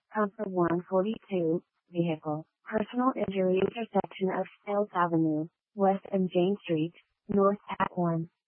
Comfort 142, vehicle, personal injury intersection of Sales Avenue, West and Jane Street, North at 1.